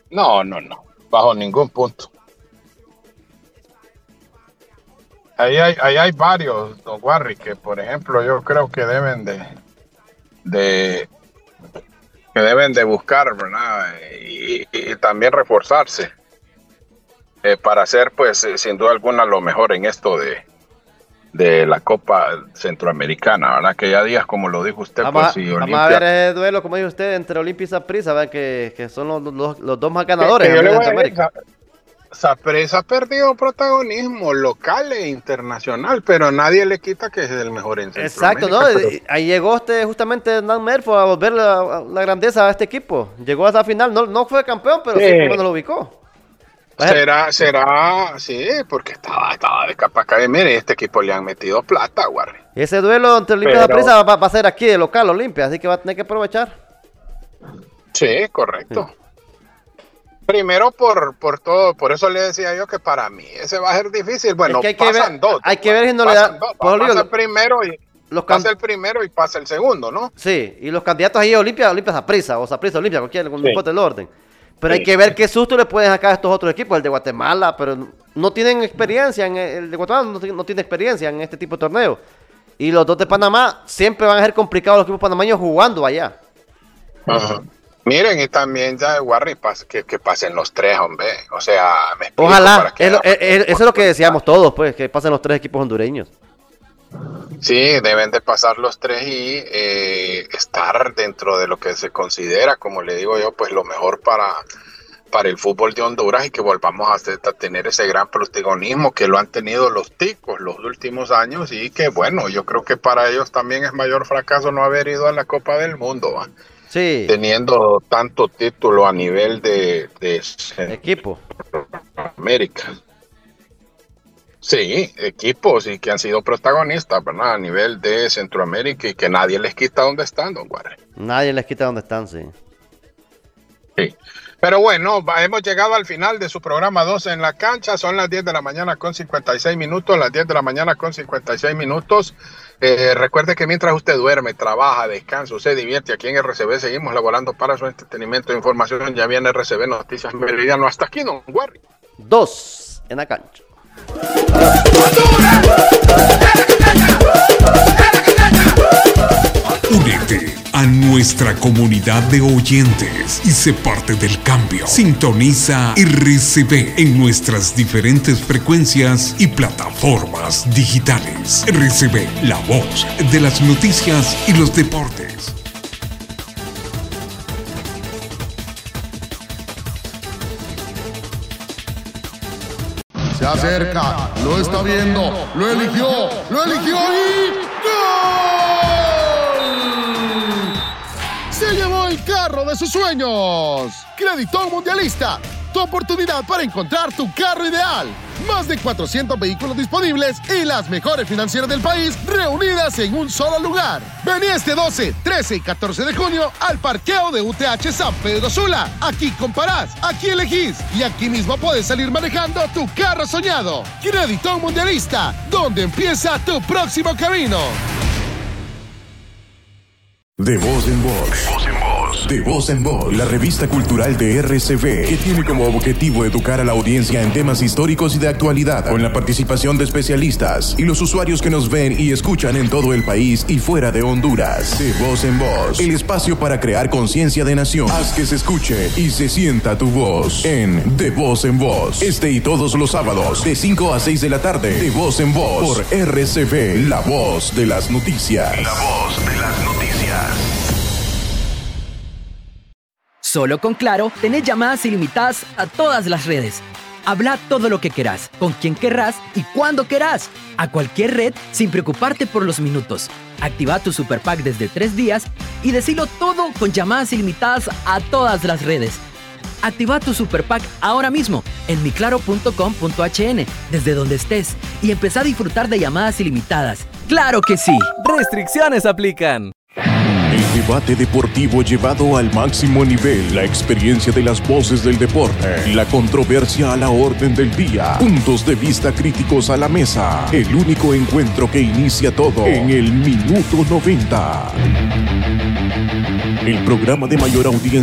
No, no, no, bajo ningún punto. Ahí hay varios, don Warry, que por ejemplo yo creo que de, deben de buscar, ¿verdad? Y también reforzarse para hacer, pues, sin duda alguna, lo mejor en esto de la Copa Centroamericana, ¿verdad? Que ya días, como lo dijo usted, Vamos pues, a, si vamos a ver Olimpia... ese duelo, como dice usted, entre Olimpia y Saprissa, ¿verdad? Que son los dos más ganadores Que yo en le voy a decir, Centroamérica. Saprissa ha perdido protagonismo local e internacional, pero nadie le quita que es el mejor en Exacto, ¿no? Centroamérica. Pero Ahí llegó justamente Hernán Merfo a volver la grandeza a este equipo. Llegó hasta la final, no fue campeón, pero sí por lo menos sí, lo ubicó. será, sí, porque estaba de capa caída. Mire, este equipo le han metido plata, Warren. Ese duelo entre Olimpia y Pero, Saprissa va a ser aquí de local Olimpia, así que va a tener que aprovechar. sí, Sí. correcto. Primero por todo, por eso le decía yo que para mí ese va a ser difícil. Es Bueno, que pasan dos, hay que Warren, ver si no le pasan da. dos. Por Pasa ejemplo, el primero los pasa el primero y pasa el segundo, ¿no? sí, y los candidatos ahí Olimpia Saprissa, o Saprissa Olimpia, cualquiera, no Sí, importa el orden. Pero hay sí, que ver sí. qué susto le pueden sacar a estos otros equipos, el de Guatemala, pero no tienen experiencia, el de Guatemala no tiene experiencia en este tipo de torneo. Y los dos de Panamá siempre van a ser complicados los equipos panameños jugando allá. Ajá. Miren, y también ya de Warren que pasen los tres, hombre. O sea, me explico para Ojalá, que haya más eso es lo que oportunidad. deseamos todos, pues, que pasen los tres equipos hondureños. Sí, deben de pasar los tres y estar dentro de lo que se considera, como le digo yo, pues lo mejor para el fútbol de Honduras y que volvamos a tener ese gran protagonismo que lo han tenido los ticos los últimos años y que bueno, yo creo que para ellos también es mayor fracaso no haber ido a la Copa del Mundo, ¿va? Sí, Teniendo tanto título a nivel de equipo. Centroamérica. Sí, equipos y que han sido protagonistas, ¿verdad? A nivel de Centroamérica y que nadie les quita donde están, don Guarre. Nadie les quita donde están, sí. Sí. Pero bueno, hemos llegado al final de su programa 12 en la cancha. Son las 10 de la mañana con 56 minutos. Las 10 de la mañana con 56 minutos. Recuerde que mientras usted duerme, trabaja, descansa, se divierte, aquí en RCB seguimos laborando para su entretenimiento e información. Ya viene RCB Noticias Meridiano. Hasta aquí, don Guarre. 2 en la cancha. Únete a nuestra comunidad de oyentes y sé parte del cambio. Sintoniza RCB en nuestras diferentes frecuencias y plataformas digitales. RCB, la voz de las noticias y los deportes. Se acerca, lo está viendo, lo eligió y ¡gol! Se llevó el carro de sus sueños. Creditón Mundialista, tu oportunidad para encontrar tu carro ideal. Más de 400 vehículos disponibles y las mejores financieras del país reunidas en un solo lugar. Vení este 12, 13 y 14 de junio al parqueo de UTH San Pedro Sula. Aquí comparás, aquí elegís y aquí mismo puedes salir manejando tu carro soñado. Creditón Mundialista, donde empieza tu próximo camino. De voz en voz. De voz en voz. La revista cultural de RCB, que tiene como objetivo educar a la audiencia en temas históricos y de actualidad, con la participación de especialistas y los usuarios que nos ven y escuchan en todo el país y fuera de Honduras. De voz en voz. El espacio para crear conciencia de nación. Haz que se escuche y se sienta tu voz en De voz en voz. Este y todos los sábados, de 5 a 6 de la tarde. De voz en voz. Por RCB, la voz de las noticias. La voz de las noticias. Solo con Claro, tenés llamadas ilimitadas a todas las redes. Habla todo lo que querás, con quien querrás y cuando querás. A cualquier red sin preocuparte por los minutos. Activa tu Super Pack desde 3 días y decilo todo con llamadas ilimitadas a todas las redes. Activa tu Super Pack ahora mismo en miclaro.com.hn desde donde estés y empezá a disfrutar de llamadas ilimitadas. ¡Claro que sí! Restricciones aplican. El debate deportivo llevado al máximo nivel, la experiencia de las voces del deporte, la controversia a la orden del día, puntos de vista críticos a la mesa, el único encuentro que inicia todo en el minuto 90. El programa de mayor audiencia